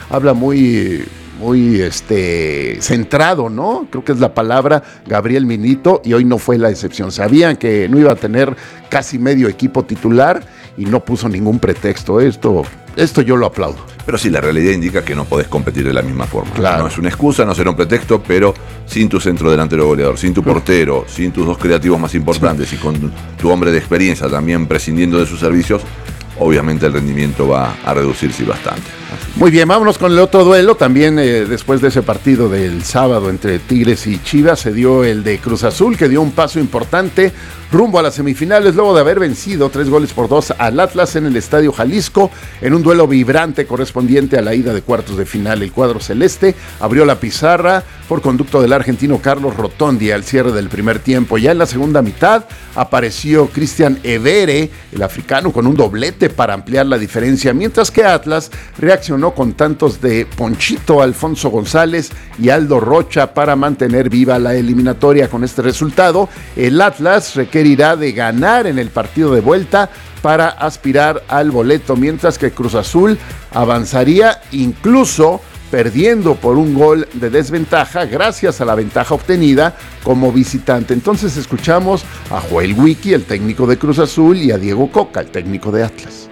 habla muy centrado, ¿no? Creo que es la palabra, Gabriel Milito, y hoy no fue la excepción. Sabían que no iba a tener casi medio equipo titular y no puso ningún pretexto. Esto yo lo aplaudo. Pero sí, la realidad indica que no podés competir de la misma forma. Claro. No es una excusa, no será un pretexto, pero sin tu centro delantero goleador, sin tu portero, sin tus dos creativos más importantes y con tu hombre de experiencia también prescindiendo de sus servicios, obviamente el rendimiento va a reducirse bastante. Muy bien, vámonos con el otro duelo. También después de ese partido del sábado entre Tigres y Chivas, se dio el de Cruz Azul, que dio un paso importante rumbo a las semifinales, luego de haber vencido 3-2 al Atlas en el Estadio Jalisco, en un duelo vibrante correspondiente a la ida de cuartos de final. El cuadro celeste abrió la pizarra por conducto del argentino Carlos Rotondi al cierre del primer tiempo. Ya en la segunda mitad apareció Cristian Evere, el africano, con un doblete para ampliar la diferencia, mientras que Atlas reaccionó con tantos de Ponchito, Alfonso González y Aldo Rocha para mantener viva la eliminatoria. Con este resultado, el Atlas requerirá de ganar en el partido de vuelta para aspirar al boleto, mientras que Cruz Azul avanzaría incluso perdiendo por un gol de desventaja gracias a la ventaja obtenida como visitante. Entonces escuchamos a Joel Wiki, el técnico de Cruz Azul, y a Diego Coca, el técnico de Atlas.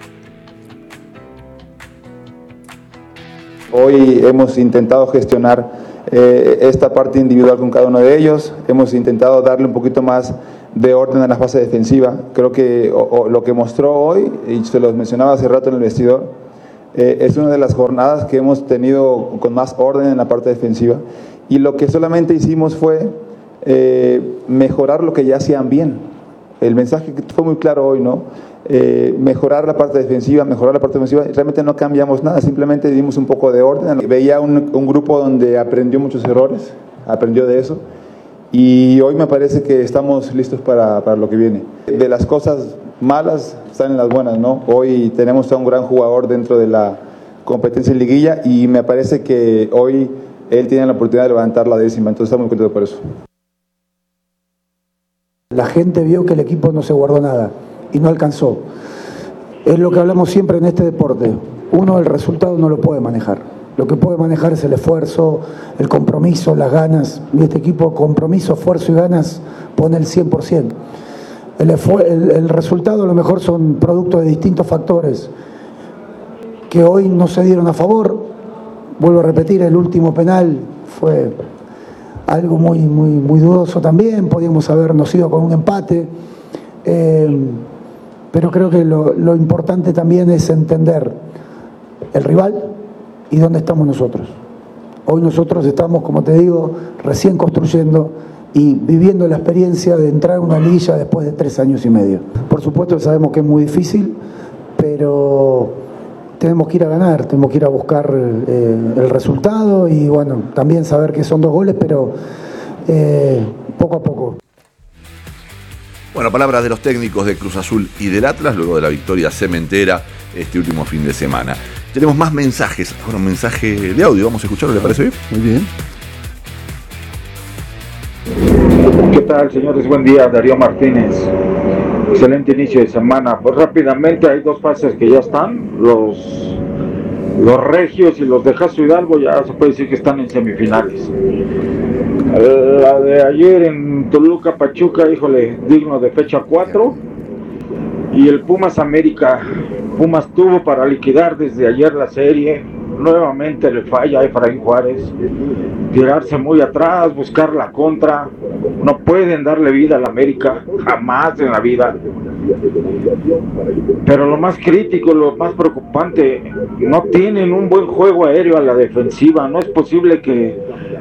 Hoy hemos intentado gestionar esta parte individual con cada uno de ellos, hemos intentado darle un poquito más de orden a la fase defensiva. Creo que lo que mostró hoy, y se los mencionaba hace rato en el vestidor, es una de las jornadas que hemos tenido con más orden en la parte defensiva, y lo que solamente hicimos fue mejorar lo que ya hacían bien. El mensaje fue muy claro hoy, ¿no? Mejorar la parte defensiva, mejorar la parte ofensiva. Realmente no cambiamos nada, simplemente dimos un poco de orden. Veía un grupo donde aprendió muchos errores, aprendió de eso, y hoy me parece que estamos listos para lo que viene. De las cosas malas están en las buenas, ¿no? Hoy tenemos a un gran jugador dentro de la competencia en liguilla, y me parece que hoy él tiene la oportunidad de levantar la décima, entonces estamos muy contentos por eso. La gente vio que el equipo no se guardó nada y no alcanzó. Es lo que hablamos siempre en este deporte. Uno, el resultado no lo puede manejar. Lo que puede manejar es el esfuerzo, el compromiso, las ganas. Y este equipo, compromiso, esfuerzo y ganas, pone el 100%. El resultado a lo mejor son producto de distintos factores que hoy no se dieron a favor. Vuelvo a repetir, el último penal fue algo muy dudoso también. Podíamos habernos ido con un empate, pero creo que lo importante también es entender el rival y dónde estamos nosotros. Hoy nosotros estamos, como te digo, recién construyendo y viviendo la experiencia de entrar a una liguilla después de 3 años y medio. Por supuesto sabemos que es muy difícil, pero tenemos que ir a ganar, tenemos que ir a buscar el resultado, y bueno, también saber que son 2 goles, pero poco a poco. Bueno, palabras de los técnicos de Cruz Azul y del Atlas luego de la victoria cementera este último fin de semana. Tenemos más mensajes, ahora un mensaje de audio, vamos a escucharlo, ¿le parece bien? Muy bien. ¿Qué tal, señores? Buen día, Darío Martínez. Excelente inicio de semana. Pues rápidamente hay 2 fases que ya están. Los regios y los de Jaso Hidalgo ya se puede decir que están en semifinales. La de ayer en Toluca Pachuca, híjole, digno de fecha 4. Y el Pumas América. Pumas tuvo para liquidar desde ayer la serie. Nuevamente le falla a Efraín Juárez. Tirarse muy atrás, buscar la contra. No pueden darle vida al América, jamás en la vida. Pero lo más crítico, lo más preocupante, no tienen un buen juego aéreo a la defensiva. No es posible que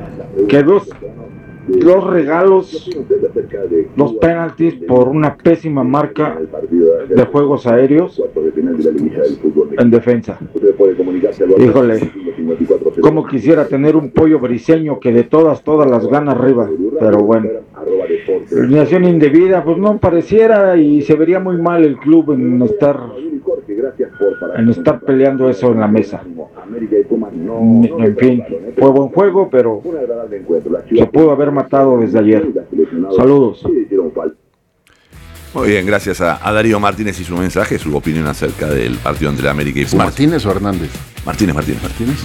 dos regalos, 2 penaltis por una pésima marca de juegos aéreos en defensa. Híjole, como quisiera tener un Pollo Briseño que de todas las gana arriba, pero bueno. Alineación indebida, pues no pareciera, y se vería muy mal el club en estar peleando eso en la mesa. En fin, fue buen juego, pero se pudo haber matado desde ayer. Saludos. Muy bien, gracias a Darío Martínez y su mensaje, su opinión acerca del partido entre América y Pumas. ¿Martínez o Hernández? Martínez.